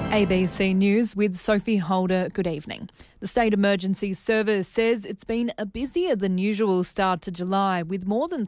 ABC News with Sophie Holder. Good evening. The State Emergency Service says it's been a busier than usual start to July, with more than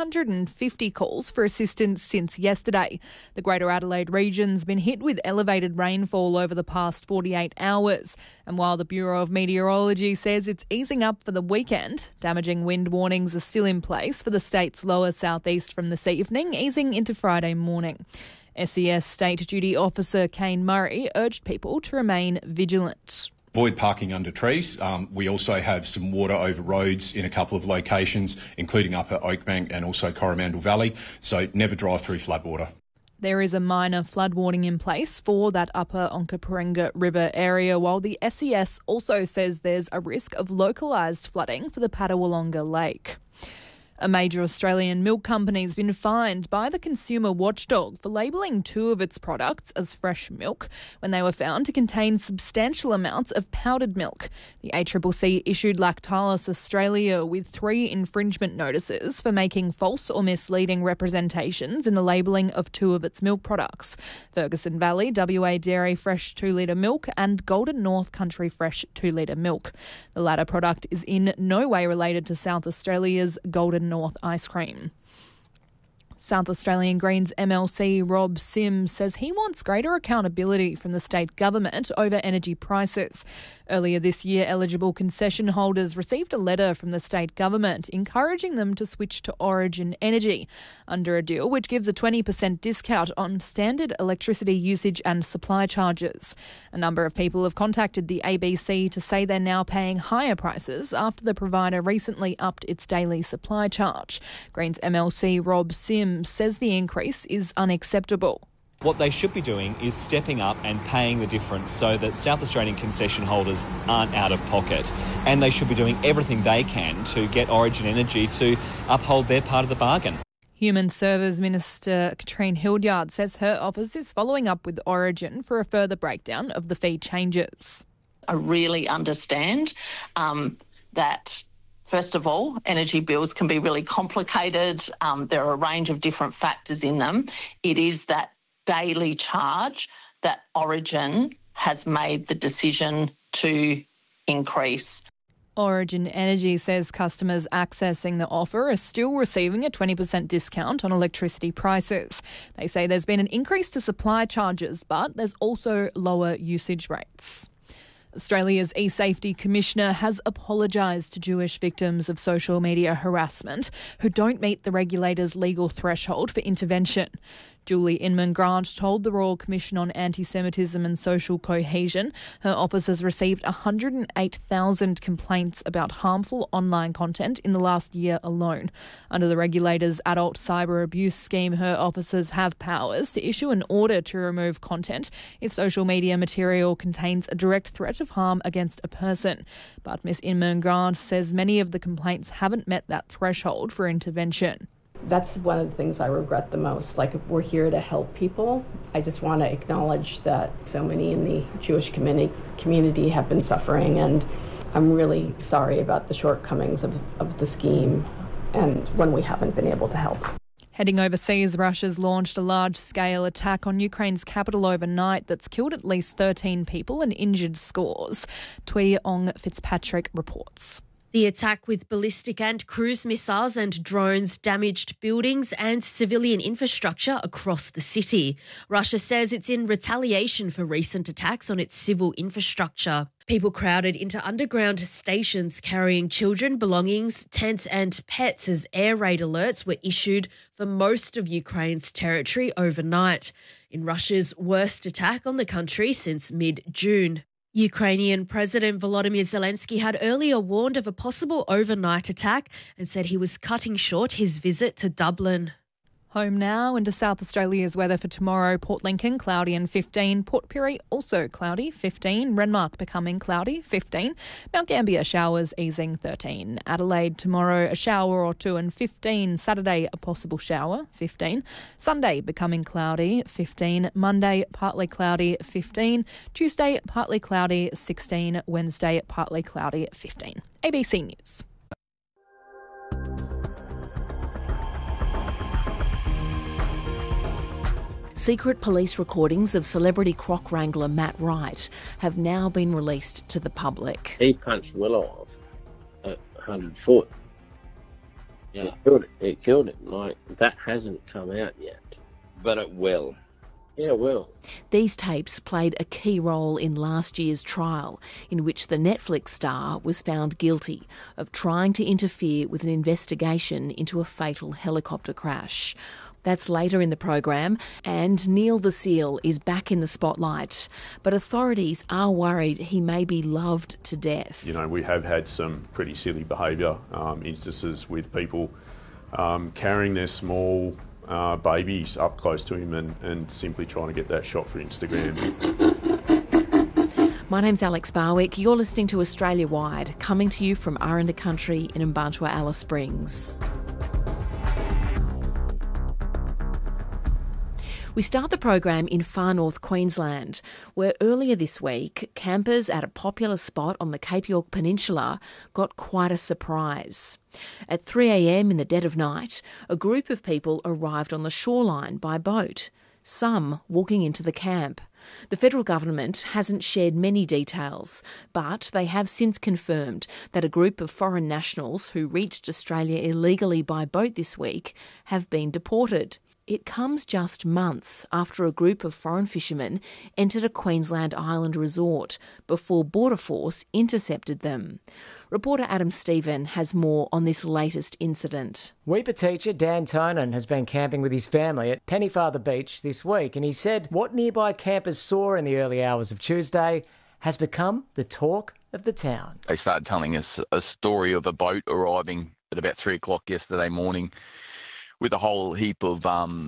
350 calls for assistance since yesterday. The Greater Adelaide region's been hit with elevated rainfall over the past 48 hours. And while the Bureau of Meteorology says it's easing up for the weekend, damaging wind warnings are still in place for the state's lower southeast from this evening, easing into Friday morning. SES State Duty Officer Kane Murray urged people to remain vigilant. Avoid parking under trees. We also have some water over roads in a couple of locations, including Upper Oakbank and also Coromandel Valley, so never drive through floodwater. There is a minor flood warning in place for that upper Onkaparinga River area, while the SES also says there's a risk of localised flooding for the Padawalonga Lake. A major Australian milk company has been fined by the consumer watchdog for labelling two of its products as fresh milk when they were found to contain substantial amounts of powdered milk. The ACCC issued Lactalis Australia with 3 infringement notices for making false or misleading representations in the labelling of 2 of its milk products: Ferguson Valley WA Dairy Fresh 2 litre milk and Golden North Country Fresh 2 litre milk. The latter product is in no way related to South Australia's Golden North ice cream. South Australian Greens MLC Rob Sims says he wants greater accountability from the state government over energy prices. Earlier this year, eligible concession holders received a letter from the state government encouraging them to switch to Origin Energy under a deal which gives a 20% discount on standard electricity usage and supply charges. A number of people have contacted the ABC to say they're now paying higher prices after the provider recently upped its daily supply charge. Greens MLC Rob Sims says the increase is unacceptable. What they should be doing is stepping up and paying the difference so that South Australian concession holders aren't out of pocket. And they should be doing everything they can to get Origin Energy to uphold their part of the bargain. Human Services Minister Katrine Hildyard says her office is following up with Origin for a further breakdown of the fee changes. I really understand that, first of all, energy bills can be really complicated. There are a range of different factors in them. It is that daily charge that Origin has made the decision to increase. Origin Energy says customers accessing the offer are still receiving a 20% discount on electricity prices. They say there's been an increase to supply charges, but there's also lower usage rates. Australia's eSafety Commissioner has apologised to Jewish victims of social media harassment who don't meet the regulator's legal threshold for intervention. Julie Inman-Grant told the Royal Commission on Anti-Semitism and Social Cohesion her office has received 108,000 complaints about harmful online content in the last year alone. Under the regulator's adult cyber abuse scheme, her officers have powers to issue an order to remove content if social media material contains a direct threat of harm against a person. But Ms Inman-Grant says many of the complaints haven't met that threshold for intervention. That's one of the things I regret the most. Like, if we're here to help people, I just want to acknowledge that so many in the Jewish community have been suffering, and I'm really sorry about the shortcomings of the scheme and when we haven't been able to help. Heading overseas, Russia's launched a large-scale attack on Ukraine's capital overnight that's killed at least 13 people and injured scores. Tui Ong Fitzpatrick reports. The attack with ballistic and cruise missiles and drones damaged buildings and civilian infrastructure across the city. Russia says it's in retaliation for recent attacks on its civil infrastructure. People crowded into underground stations carrying children, belongings, tents and pets as air raid alerts were issued for most of Ukraine's territory overnight, in Russia's worst attack on the country since mid-June. Ukrainian President Volodymyr Zelensky had earlier warned of a possible overnight attack and said he was cutting short his visit to Dublin. Home now into South Australia's weather for tomorrow. Port Lincoln, cloudy and 15. Port Pirie, also cloudy, 15. Renmark becoming cloudy, 15. Mount Gambier, showers easing, 13. Adelaide, tomorrow, a shower or two and 15. Saturday, a possible shower, 15. Sunday, becoming cloudy, 15. Monday, partly cloudy, 15. Tuesday, partly cloudy, 16. Wednesday, partly cloudy, 15. ABC News. Secret police recordings of celebrity croc wrangler Matt Wright have now been released to the public. He punched Willow off at 100 foot. And it killed him. Like, that hasn't come out yet. But it will. Yeah, it will. These tapes played a key role in last year's trial, in which the Netflix star was found guilty of trying to interfere with an investigation into a fatal helicopter crash. That's later in the program, and Neil the Seal is back in the spotlight. But authorities are worried he may be loved to death. You know, we have had some pretty silly behaviour, instances with people carrying their small babies up close to him and simply trying to get that shot for Instagram. My name's Alex Barwick. You're listening to Australia Wide, coming to you from Aranda Country in Mbantua, Alice Springs. We start the program in far north Queensland, where earlier this week, campers at a popular spot on the Cape York Peninsula got quite a surprise. At 3 a.m. in the dead of night, a group of people arrived on the shoreline by boat, some walking into the camp. The federal government hasn't shared many details, but they have since confirmed that a group of foreign nationals who reached Australia illegally by boat this week have been deported. It comes just months after a group of foreign fishermen entered a Queensland island resort before Border Force intercepted them. Reporter Adam Stephen has more on this latest incident. Weipa teacher Dan Tonin has been camping with his family at Pennyfather Beach this week, and he said what nearby campers saw in the early hours of Tuesday has become the talk of the town. They started telling us a story of a boat arriving at about 3 o'clock yesterday morning with a whole heap of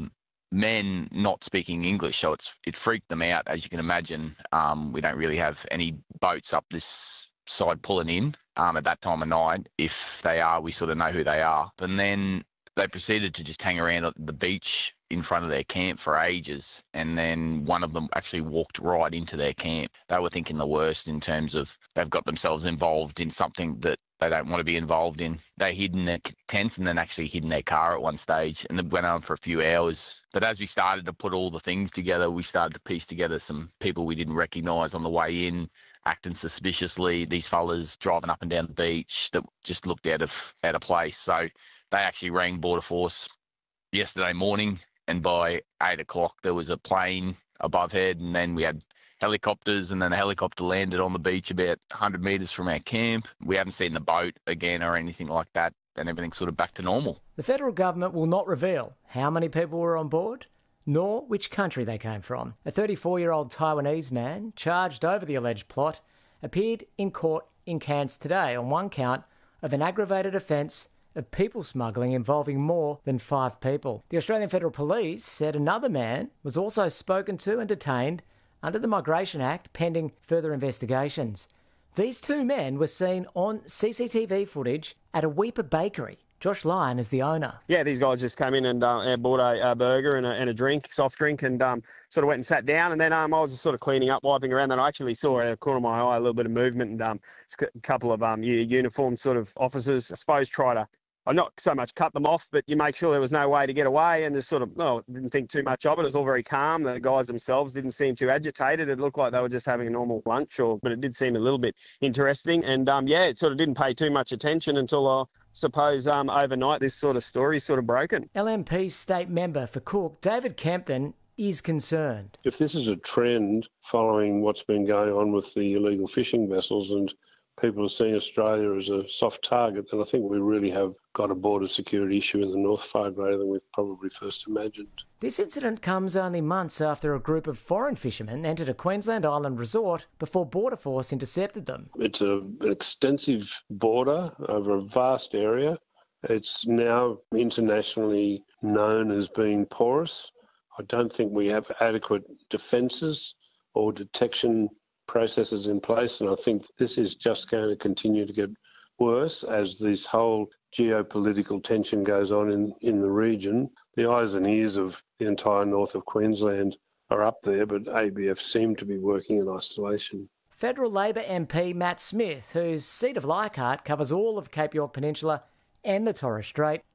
men not speaking English, so it freaked them out. As you can imagine, we don't really have any boats up this side pulling in at that time of night. If they are, we sort of know who they are. And then they proceeded to just hang around at the beach in front of their camp for ages, and then one of them actually walked right into their camp. They were thinking the worst in terms of they've got themselves involved in something that they don't want to be involved in. They hid in their tents and then actually hid in their car at one stage, and it went on for a few hours. But as we started to put all the things together, we started to piece together some people we didn't recognise on the way in, acting suspiciously, these fellas driving up and down the beach that just looked out of place. So they actually rang Border Force yesterday morning, and by 8 o'clock there was a plane above head, and then we had helicopters, and then a helicopter landed on the beach about 100 metres from our camp. We haven't seen the boat again or anything like that, and everything's sort of back to normal. The federal government will not reveal how many people were on board, nor which country they came from. A 34-year-old Taiwanese man charged over the alleged plot appeared in court in Cairns today on one count of an aggravated offence of people smuggling involving more than 5 people. The Australian Federal Police said another man was also spoken to and detained under the Migration Act pending further investigations. These 2 men were seen on CCTV footage at a Weipa bakery. Josh Lyon is the owner. Yeah, these guys just came in and bought a burger and a drink, soft drink, and sort of went and sat down. And then I was just sort of cleaning up, wiping around. And I actually saw out of the corner of my eye a little bit of movement, and a couple of uniformed sort of officers, I suppose, try to not so much cut them off, but you make sure there was no way to get away, and just sort of, didn't think too much of it. It was all very calm. The guys themselves didn't seem too agitated. It looked like they were just having a normal lunch, but it did seem a little bit interesting. And it sort of didn't pay too much attention until I suppose overnight this sort of story sort of broken. LNP state member for Cook, David Kempton, is concerned. If this is a trend following what's been going on with the illegal fishing vessels and people are seeing Australia as a soft target, then I think we really have got a border security issue in the north far greater than we've probably first imagined. This incident comes only months after a group of foreign fishermen entered a Queensland island resort before Border Force intercepted them. It's an extensive border over a vast area. It's now internationally known as being porous. I don't think we have adequate defences or detection processes in place, and I think this is just going to continue to get worse as this whole geopolitical tension goes on in the region. The eyes and ears of the entire north of Queensland are up there, but ABF seem to be working in isolation. Federal Labor MP Matt Smith, whose seat of Leichhardt covers all of Cape York Peninsula and the Torres Strait,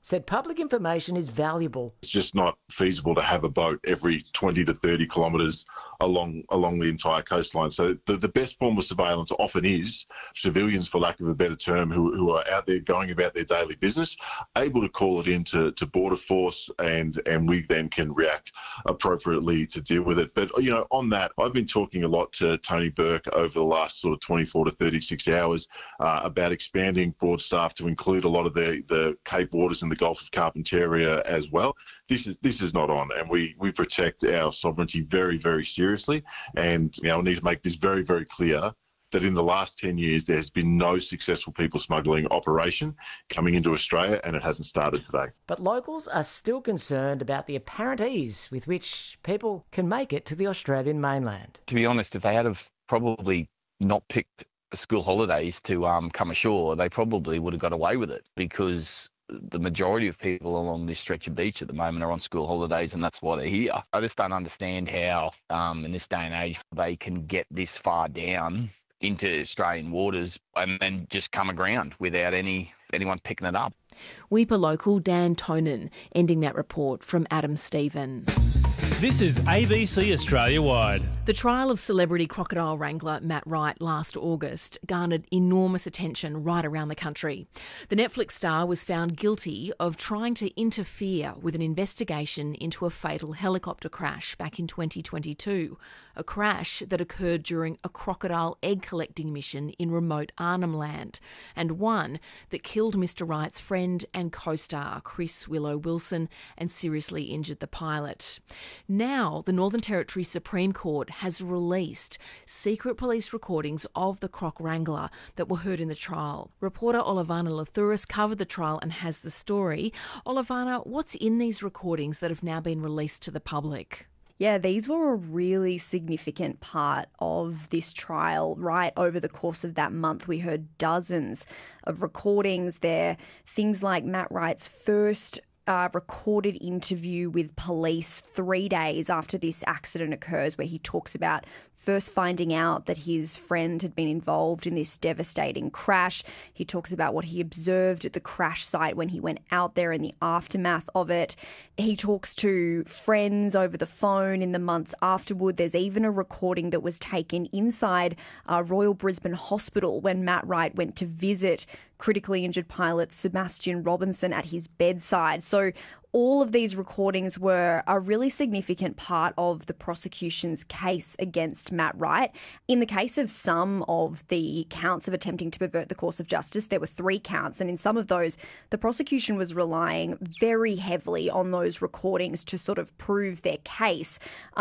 said public information is valuable. It's just not feasible to have a boat every 20 to 30 kilometres along the entire coastline. So the best form of surveillance often is civilians, for lack of a better term, who are out there going about their daily business, able to call it in to Border Force, and we then can react appropriately to deal with it. But, on that, I've been talking a lot to Tony Burke over the last sort of 24 to 36 hours about expanding Broadstaff to include a lot of the Cape waters and the Gulf of Carpentaria as well. This is not on, and we protect our sovereignty very, very seriously. And I need to make this very, very clear that in the last 10 years there has been no successful people smuggling operation coming into Australia, and it hasn't started today. But locals are still concerned about the apparent ease with which people can make it to the Australian mainland. To be honest, if they had have probably not picked school holidays to come ashore, they probably would have got away with it, because the majority of people along this stretch of beach at the moment are on school holidays, and that's why they're here. I just don't understand how, in this day and age, they can get this far down into Australian waters and then just come aground without anyone picking it up. Weipa local Dan Tonin ending that report from Adam Stephen. This is ABC Australia Wide. The trial of celebrity crocodile wrangler Matt Wright last August garnered enormous attention right around the country. The Netflix star was found guilty of trying to interfere with an investigation into a fatal helicopter crash back in 2022, a crash that occurred during a crocodile egg collecting mission in remote Arnhem Land, and one that killed Mr. Wright's friend and co-star Chris Willow Wilson and seriously injured the pilot. Now, the Northern Territory Supreme Court has released secret police recordings of the croc wrangler that were heard in the trial. Reporter Olivana Lathouris covered the trial and has the story. Olivana, what's in these recordings that have now been released to the public? Yeah, these were a really significant part of this trial. Right over the course of that month, we heard dozens of recordings there. Things like Matt Wright's first recorded interview with police 3 days after this accident occurs, where he talks about first finding out that his friend had been involved in this devastating crash. He talks about what he observed at the crash site when he went out there in the aftermath of it. He talks to friends over the phone in the months afterward. There's even a recording that was taken inside Royal Brisbane Hospital when Matt Wright went to visit critically injured pilot Sebastian Robinson at his bedside. So all of these recordings were a really significant part of the prosecution's case against Matt Wright. In the case of some of the counts of attempting to pervert the course of justice, there were 3 counts, and in some of those, the prosecution was relying very heavily on those recordings to sort of prove their case.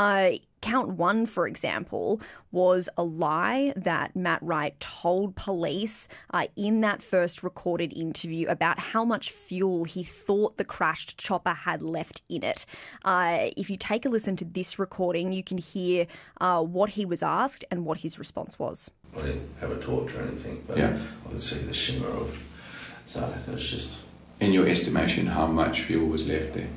Count 1, for example, was a lie that Matt Wright told police in that first recorded interview about how much fuel he thought the crashed chopper had left in it. If you take a listen to this recording, you can hear what he was asked and what his response was. I didn't have a torch or anything, but yeah. I could see the shimmer of, so it was just... In your estimation, how much fuel was left there?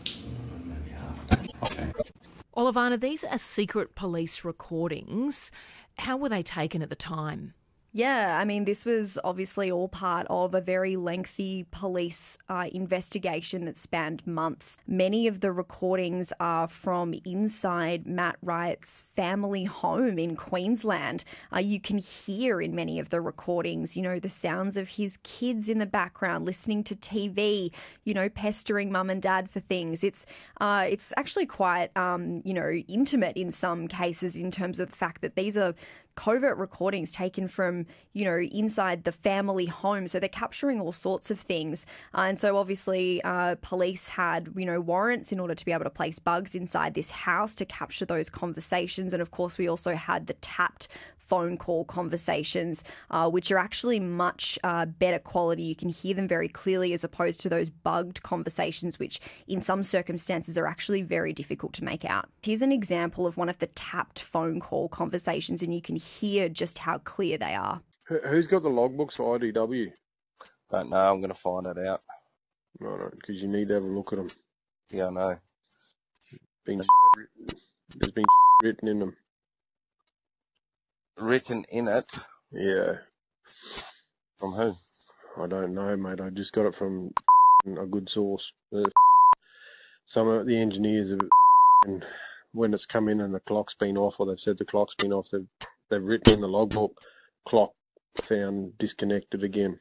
Maybe half. Okay. Olivana, these are secret police recordings. How were they taken at the time? Yeah, I mean, this was obviously all part of a very lengthy police investigation that spanned months. Many of the recordings are from inside Matt Wright's family home in Queensland. You can hear in many of the recordings, the sounds of his kids in the background, listening to TV, pestering mum and dad for things. It's actually quite, intimate in some cases in terms of the fact that these are covert recordings taken from, inside the family home. So they're capturing all sorts of things. And so obviously police had, warrants in order to be able to place bugs inside this house to capture those conversations. And of course, we also had the tapped phone call conversations, which are actually much better quality. You can hear them very clearly as opposed to those bugged conversations, which in some circumstances are actually very difficult to make out. Here's an example of one of the tapped phone call conversations, and you can hear just how clear they are. Who's got the logbooks for IDW? Don't know, I'm going to find it out. Right, because you need to have a look at them. Yeah, I know. There's been written in them. Written in it? Yeah. From who? I don't know, mate. I just got it from a good source. Some of the engineers have, and when it's come in and the clock's been off, or they've said the clock's been off, they've written in the logbook, clock found disconnected again.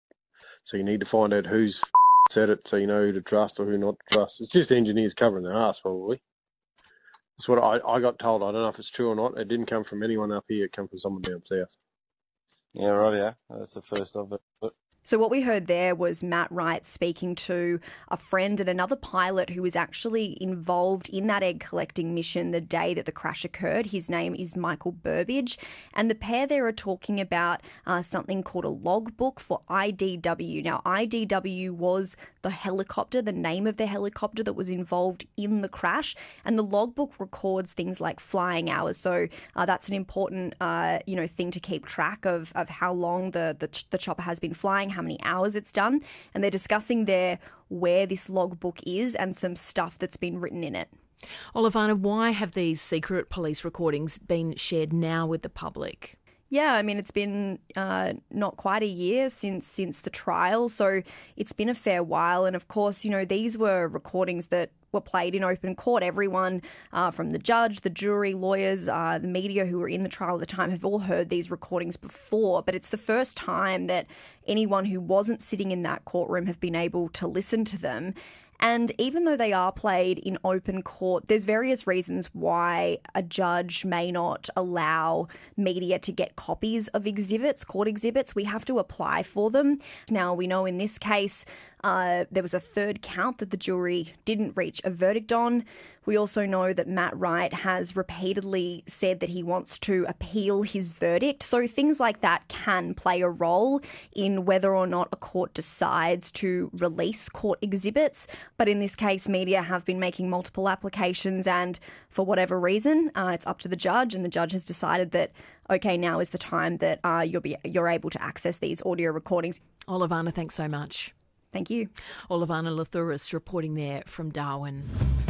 So you need to find out who's said it, so you know who to trust or who not to trust. It's just engineers covering their ass, probably. That's what I got told. I don't know if it's true or not. It didn't come from anyone up here. It came from someone down south. Yeah, right, yeah. That's the first of it. So what we heard there was Matt Wright speaking to a friend and another pilot who was actually involved in that egg collecting mission the day that the crash occurred. His name is Michael Burbidge. And the pair there are talking about something called a logbook for IDW. Now, IDW was the helicopter, the name of the helicopter that was involved in the crash. And the logbook records things like flying hours. So that's an important thing to keep track of how long the chopper has been flying, how many hours it's done, and they're discussing there where this logbook is and some stuff that's been written in it. Olivana, why have these secret police recordings been shared now with the public? Yeah, I mean, it's been not quite a year since the trial, so it's been a fair while. And of course, these were recordings that were played in open court. Everyone from the judge, the jury, lawyers, the media who were in the trial at the time have all heard these recordings before, but it's the first time that anyone who wasn't sitting in that courtroom have been able to listen to them. And even though they are played in open court, there's various reasons why a judge may not allow media to get copies of exhibits, court exhibits. We have to apply for them. Now, we know in this case, there was a third count that the jury didn't reach a verdict on. We also know that Matt Wright has repeatedly said that he wants to appeal his verdict. So things like that can play a role in whether or not a court decides to release court exhibits. But in this case, media have been making multiple applications, and for whatever reason, it's up to the judge, and the judge has decided that, okay, now is the time that you're able to access these audio recordings. Olivana, thanks so much. Thank you. Olivana Lathouris reporting there from Darwin.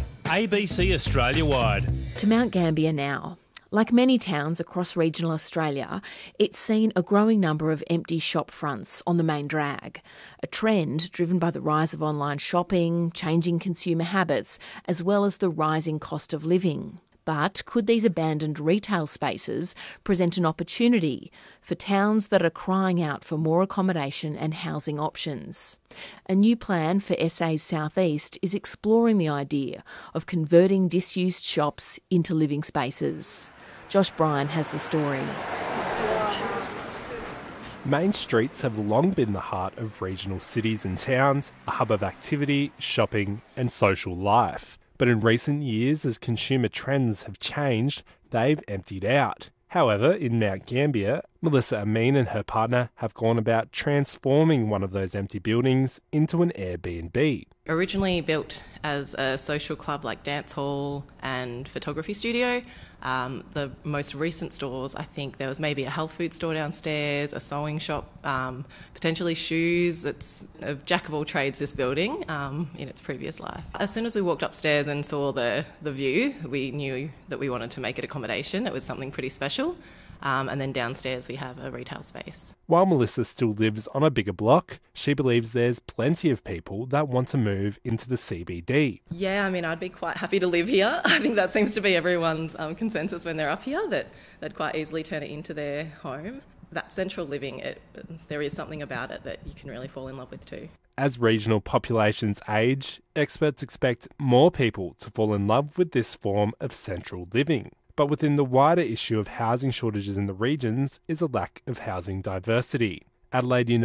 ABC Australia-wide. To Mount Gambier now. Like many towns across regional Australia, it's seen a growing number of empty shop fronts on the main drag, a trend driven by the rise of online shopping, changing consumer habits, as well as the rising cost of living. But could these abandoned retail spaces present an opportunity for towns that are crying out for more accommodation and housing options? A new plan for SA's southeast is exploring the idea of converting disused shops into living spaces. Josh Bryan has the story. Main streets have long been the heart of regional cities and towns, a hub of activity, shopping and social life. But in recent years, as consumer trends have changed, they've emptied out. However, in Mount Gambier, Melissa Amin and her partner have gone about transforming one of those empty buildings into an Airbnb. Originally built as a social club like dance hall and photography studio, the most recent stores, I think there was maybe a health food store downstairs, a sewing shop, potentially shoes. It's a jack of all trades, this building, in its previous life. As soon as we walked upstairs and saw the view, we knew that we wanted to make it accommodation. It was something pretty special. And then downstairs we have a retail space. While Melissa still lives on a bigger block, she believes there's plenty of people that want to move into the CBD. Yeah, I mean, I'd be quite happy to live here. I think that seems to be everyone's consensus when they're up here, that they'd quite easily turn it into their home. That central living, there is something about it that you can really fall in love with too. As regional populations age, experts expect more people to fall in love with this form of central living. But within the wider issue of housing shortages in the regions is a lack of housing diversity. Adelaide